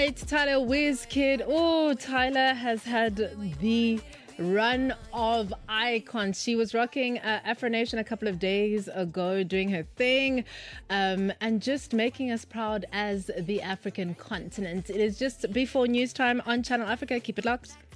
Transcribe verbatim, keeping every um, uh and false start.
right, Tyler Wizkid. Oh, Tyler has had the run of icons. She was rocking uh, Afro Nation a couple of days ago, doing her thing, um, and just making us proud as the African continent. It is just before news time on Channel Africa. Keep it locked.